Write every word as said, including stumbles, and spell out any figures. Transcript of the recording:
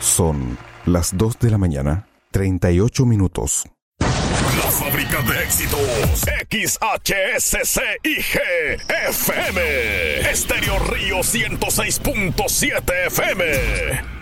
Son las dos de la mañana, treinta y ocho minutos. La fábrica de éxitos, X H S C I G F M, Estéreo Río ciento seis punto siete F M.